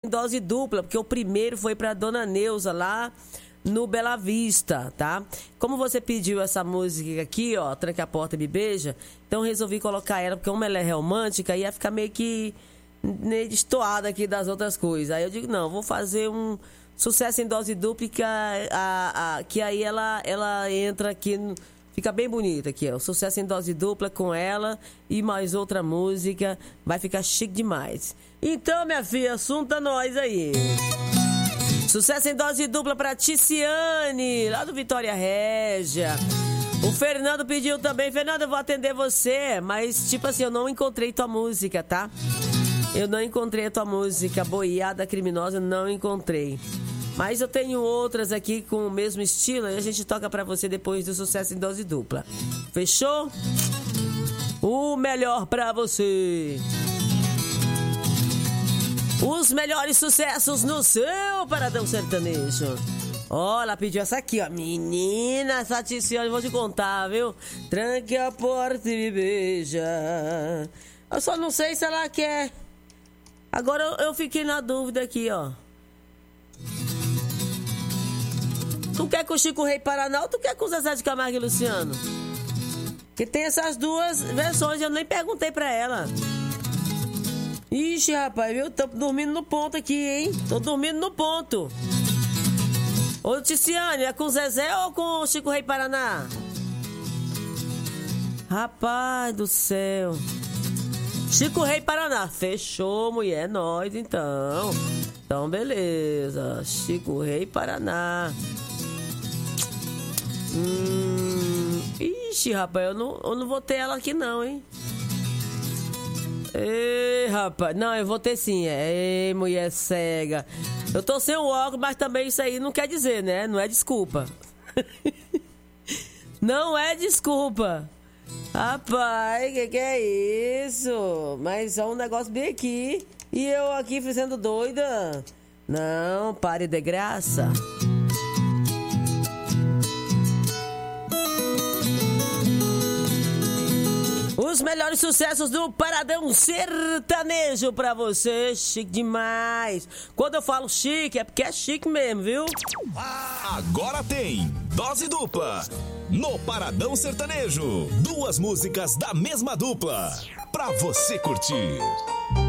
dose dupla, porque o primeiro foi pra Dona Neuza lá no Bela Vista, tá? Como você pediu essa música aqui, ó, Tranque a Porta e Me Beija, então resolvi colocar ela, porque como ela é romântica, ia ficar meio destoada aqui das outras coisas. Aí eu digo, não, vou fazer um sucesso em dose dupla, que aí ela entra aqui, fica bem bonita aqui, ó. Sucesso em dose dupla com ela e mais outra música, vai ficar chique demais. Então, minha filha, assunta nós aí. Sucesso em dose dupla pra Ticiane, lá do Vitória Régia. O Fernando pediu também. Fernando, eu vou atender você, mas tipo assim, eu não encontrei tua música, tá? Eu não encontrei a tua música, Boiada Criminosa, não encontrei. Mas eu tenho outras aqui com o mesmo estilo e a gente toca pra você depois do Sucesso em dose dupla. Fechou? O melhor pra você. Os melhores sucessos no seu Paradão Sertanejo. Ó, ela pediu essa aqui, ó. Menina, essa Ticiane, vou te contar, viu? Tranque a porta e me beija. Eu só não sei se ela quer. Agora eu fiquei na dúvida aqui, ó. Tu quer com o Chico Rei Paraná ou tu quer com o Zezé de Camargo e Luciano? Que tem essas duas versões, eu nem perguntei pra ela. Ixi, rapaz, viu? Tô dormindo no ponto aqui, hein? Tô dormindo no ponto. Ô, Ticiane, é com o Zezé ou com o Chico Rei Paraná? Rapaz do céu. Chico Rei Paraná. Fechou, mulher. É nóis, então. Então, beleza. Chico Rei Paraná. Ixi, rapaz, eu não vou ter ela aqui não, hein? Ei, rapaz, não, eu vou ter sim. Ei, mulher cega. Eu tô sem o óculos, mas também isso aí não quer dizer, né? Não é desculpa. Não é desculpa. Rapaz, que é isso? Mas é um negócio bem aqui. E eu aqui fazendo doida. Não, pare de graça. Os melhores sucessos do Paradão Sertanejo pra você, chique demais. Quando eu falo chique, é porque é chique mesmo, viu? Agora tem dose dupla no Paradão Sertanejo. Duas músicas da mesma dupla pra você curtir.